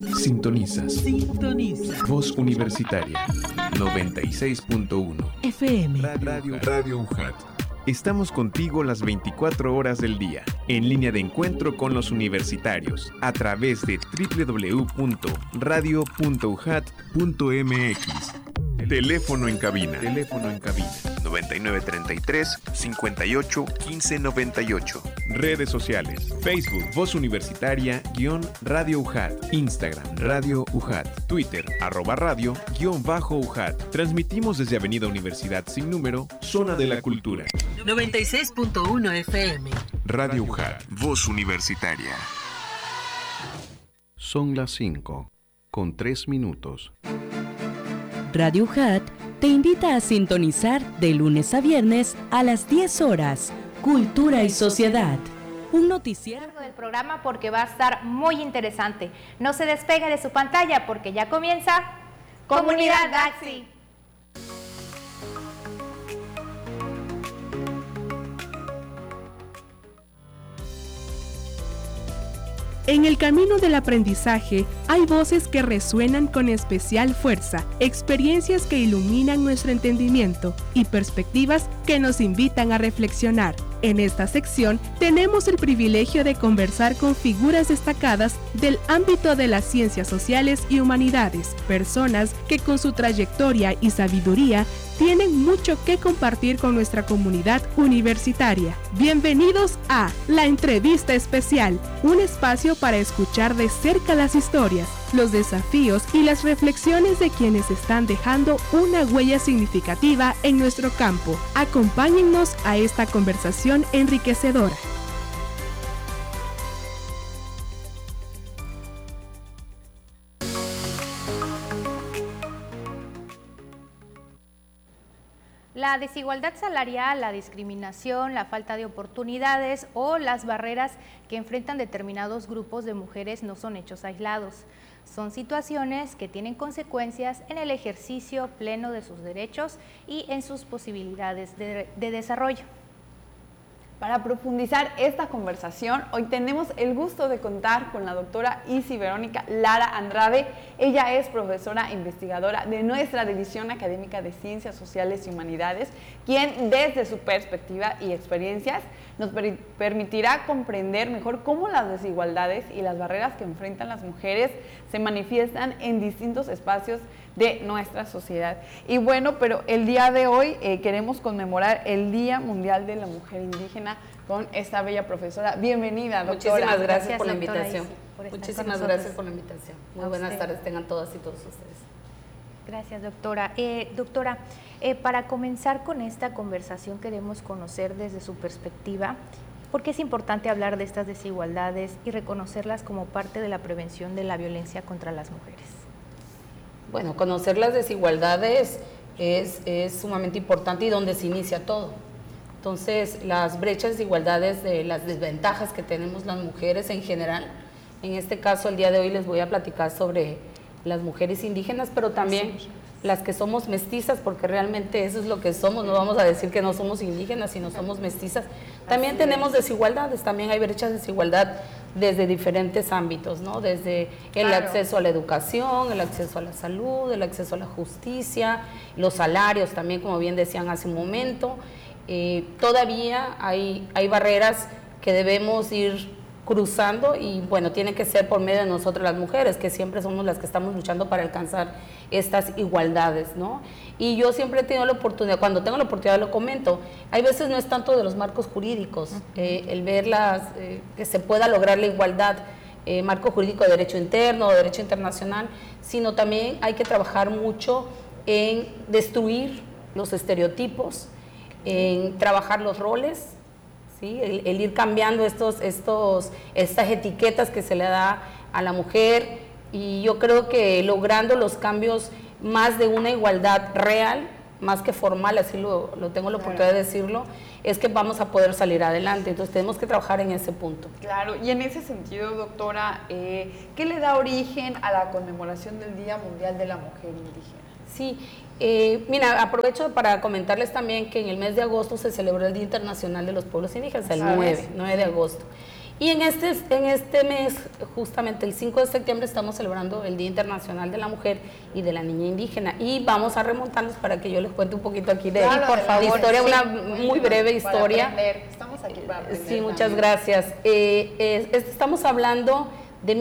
Sintonizas. Voz Universitaria 96.1 FM. Radio UJAT. Estamos contigo las 24 horas del día, en línea de encuentro con los universitarios, a través de www.radio.ujat.mx. Teléfono en cabina. 9933 58 15 98. Redes sociales. Facebook Voz Universitaria _Radio UJAT. Instagram Radio UJAT. Twitter @radio _UJAT. Transmitimos desde Avenida Universidad sin número, Zona de la Cultura. 96.1 FM. Radio UJAT. Voz Universitaria. Son las 5:03. Radio UJAT te invita a sintonizar de lunes a viernes a las 10 horas. Cultura y Sociedad. Un noticiero del programa porque va a estar muy interesante. No se despegue de su pantalla porque ya comienza Comunidad Galaxy. En el camino del aprendizaje hay voces que resuenan con especial fuerza, experiencias que iluminan nuestro entendimiento y perspectivas que nos invitan a reflexionar. En esta sección tenemos el privilegio de conversar con figuras destacadas del ámbito de las ciencias sociales y humanidades, personas que con su trayectoria y sabiduría tienen mucho que compartir con nuestra comunidad universitaria. Bienvenidos a La Entrevista Especial, un espacio para escuchar de cerca las historias, los desafíos y las reflexiones de quienes están dejando una huella significativa en nuestro campo. Acompáñennos a esta conversación enriquecedora. La desigualdad salarial, la discriminación, la falta de oportunidades o las barreras que enfrentan determinados grupos de mujeres no son hechos aislados. Son situaciones que tienen consecuencias en el ejercicio pleno de sus derechos y en sus posibilidades de desarrollo. Para profundizar esta conversación, hoy tenemos el gusto de contar con la doctora Isi Verónica Lara Andrade. Ella es profesora investigadora de nuestra División Académica de Ciencias Sociales y Humanidades, quien desde su perspectiva y experiencias nos permitirá comprender mejor cómo las desigualdades y las barreras que enfrentan las mujeres se manifiestan en distintos espacios de nuestra sociedad. Y bueno, pero el día de hoy queremos conmemorar el Día Mundial de la Mujer Indígena con esta bella profesora. Bienvenida, doctora. Muchísimas gracias por la invitación. Muchísimas gracias por la invitación. Muy buenas tardes tengan todas y todos ustedes. Gracias, doctora. Doctora, para comenzar con esta conversación queremos conocer desde su perspectiva por qué es importante hablar de estas desigualdades y reconocerlas como parte de la prevención de la violencia contra las mujeres. Bueno, conocer las desigualdades es sumamente importante y donde se inicia todo. Entonces, las brechas, desigualdades, las desventajas que tenemos las mujeres en general, en este caso el día de hoy les voy a platicar sobre las mujeres indígenas, pero también las que somos mestizas, porque realmente eso es lo que somos, no vamos a decir que no somos indígenas, sino somos mestizas. También tenemos desigualdades, también hay brechas de desigualdad desde diferentes ámbitos, ¿no? Desde el acceso a la educación, el acceso a la salud, el acceso a la justicia, los salarios también, como bien decían hace un momento. Todavía hay barreras que debemos ir cruzando y bueno, tiene que ser por medio de nosotras las mujeres, que siempre somos las que estamos luchando para alcanzar estas igualdades, ¿no? Y yo siempre he tenido la oportunidad, cuando tengo la oportunidad lo comento, hay veces no es tanto de los marcos jurídicos, el verlas, que se pueda lograr la igualdad, marco jurídico de derecho interno o derecho internacional, sino también hay que trabajar mucho en destruir los estereotipos, en trabajar los roles, ¿sí? El ir cambiando estas etiquetas que se le da a la mujer, y yo creo que logrando los cambios más de una igualdad real, más que formal, así lo tengo la oportunidad de decirlo, es que vamos a poder salir adelante. Entonces tenemos que trabajar en ese punto. Claro, y en ese sentido, doctora, ¿qué le da origen a la conmemoración del Día Mundial de la Mujer Indígena? Sí, mira, aprovecho para comentarles también que en el mes de agosto se celebró el Día Internacional de los Pueblos Indígenas, el 9 de agosto. Y en este mes, justamente el 5 de septiembre, estamos celebrando el Día Internacional de la Mujer y de la Niña Indígena. Y vamos a remontarnos para que yo les cuente un poquito aquí de, por favor, de historia, sí, una muy breve historia. Estamos aquí para aprender. Sí, muchas gracias. Estamos hablando de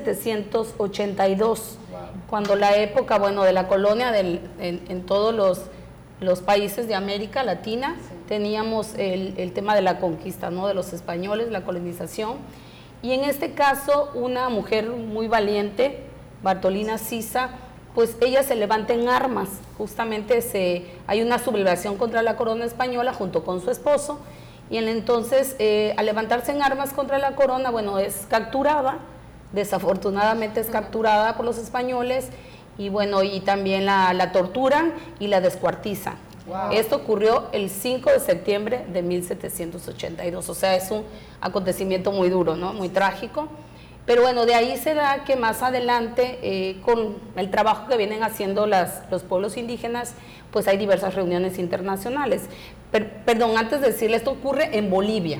1782, cuando la época, bueno, de la colonia en todos los países de América Latina, sí, teníamos el tema de la conquista, ¿no?, de los españoles, la colonización, y en este caso una mujer muy valiente, Bartolina Sisa, pues ella se levanta en armas, justamente hay una sublevación contra la corona española junto con su esposo, y entonces al levantarse en armas contra la corona, bueno, es capturada, desafortunadamente es capturada por los españoles, y bueno, y también la torturan y la descuartizan. Wow. Esto ocurrió el 5 de septiembre de 1782, o sea, es un acontecimiento muy duro, ¿no?, muy trágico. Pero bueno, de ahí se da que más adelante, con el trabajo que vienen haciendo los pueblos indígenas, pues hay diversas reuniones internacionales. Perdón, antes de decirle, esto ocurre en Bolivia.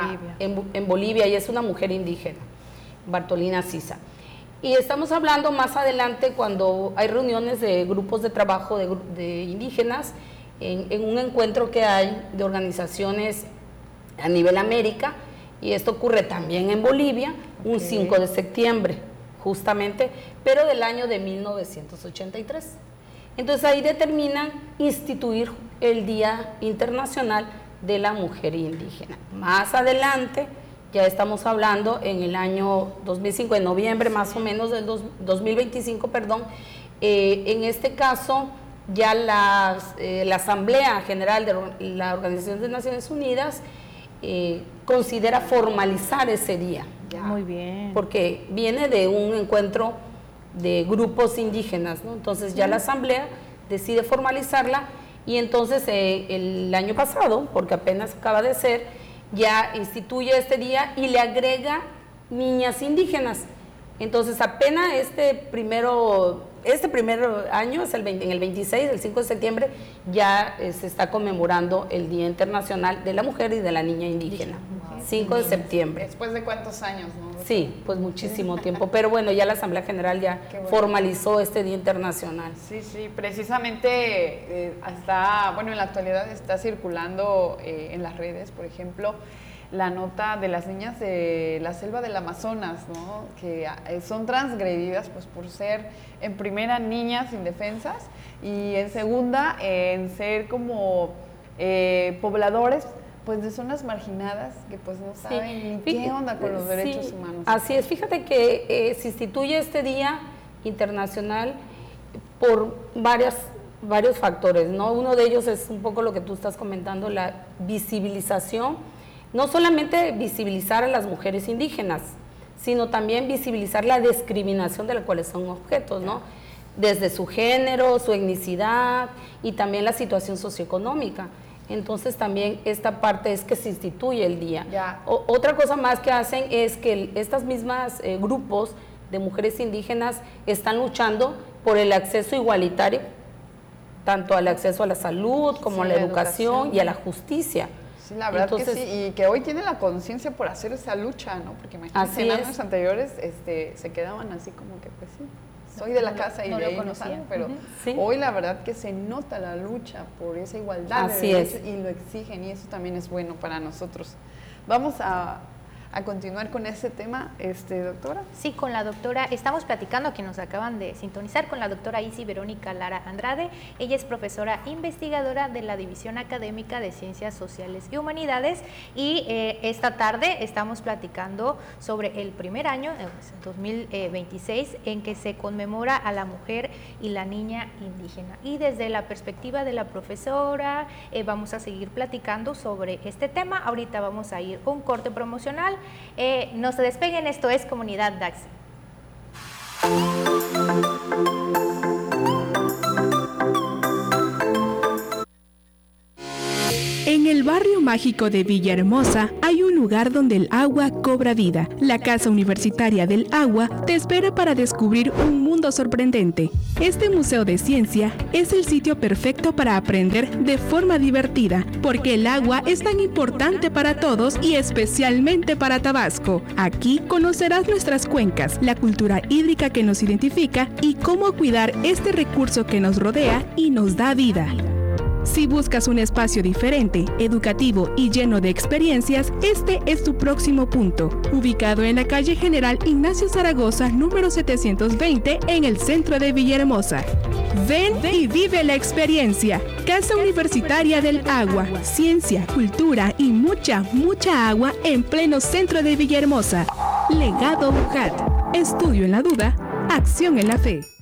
En Bolivia, y es una mujer indígena, Bartolina Sisa. Y estamos hablando más adelante cuando hay reuniones de grupos de trabajo de indígenas, en un encuentro que hay de organizaciones a nivel América, y esto ocurre también en Bolivia, un 5 de septiembre, justamente, pero del año de 1983. Entonces ahí determinan instituir el Día Internacional de la Mujer Indígena. Más adelante, ya estamos hablando en el año 2005, en noviembre más o menos del 2025, perdón, en este caso ya la Asamblea General de la Organización de Naciones Unidas considera formalizar ese día. Ya. Muy bien. Porque viene de un encuentro de grupos indígenas, ¿no? Entonces ya la Asamblea decide formalizarla, y entonces el año pasado, porque apenas acaba de ser, ya instituye este día y le agrega niñas indígenas. Entonces apenas este primer año, es en el 26, el 5 de septiembre, ya se está conmemorando el Día Internacional de la Mujer y de la Niña Indígena. Wow. 5 de septiembre. ¿Después de cuántos años, no? Sí, pues muchísimo tiempo, pero bueno, ya la Asamblea General ya formalizó este Día Internacional. Sí, sí, precisamente bueno, en la actualidad está circulando en las redes, por ejemplo, la nota de las niñas de la selva del Amazonas, ¿no?, que son transgredidas pues por ser en primera niñas indefensas y en segunda en ser como pobladores pues de zonas marginadas que pues no saben ni qué onda con los derechos humanos. Así es, fíjate que se instituye este Día Internacional por varios factores, ¿no? Uno de ellos es un poco lo que tú estás comentando, la visibilización, no solamente visibilizar a las mujeres indígenas, sino también visibilizar la discriminación de la cual son objetos, ¿no? Desde su género, su etnicidad y también la situación socioeconómica. Entonces también esta parte es que se instituye el día. Otra cosa más que hacen es que estas mismas grupos de mujeres indígenas están luchando por el acceso igualitario, tanto al acceso a la salud como a la educación y a la justicia. Sí, la verdad. Entonces, que sí, y que hoy tiene la conciencia por hacer esa lucha, ¿no? Porque imagínate, en años anteriores se quedaban así como que, pues sí, soy de la casa y de ahí no salgo, pero hoy la verdad que se nota la lucha por esa igualdad de derechos y lo exigen, y eso también es bueno para nosotros. Vamos a continuar con ese tema, doctora. Sí, con la doctora, estamos platicando, que nos acaban de sintonizar, con la doctora Isi Verónica Lara Andrade. Ella es profesora investigadora de la División Académica de Ciencias Sociales y Humanidades, y esta tarde estamos platicando sobre el primer año, 2026, en que se conmemora a la mujer y la niña indígena. Y desde la perspectiva de la profesora vamos a seguir platicando sobre este tema. Ahorita vamos a ir a un corte promocional. No se despeguen, esto es Comunidad DAXI. En el barrio barrio mágico de Villahermosa hay un lugar donde el agua cobra vida. La Casa Universitaria del Agua te espera para descubrir un mundo sorprendente. Este museo de ciencia es el sitio perfecto para aprender de forma divertida, porque el agua es tan importante para todos y especialmente para Tabasco. Aquí conocerás nuestras cuencas, la cultura hídrica que nos identifica y cómo cuidar este recurso que nos rodea y nos da vida. Si buscas un espacio diferente, educativo y lleno de experiencias, este es tu próximo punto. Ubicado en la calle General Ignacio Zaragoza, número 720, en el centro de Villahermosa. Ven y vive la experiencia. Casa Universitaria del Agua. Ciencia, cultura y mucha agua en pleno centro de Villahermosa. Legado UJAT. Estudio en la duda, acción en la fe.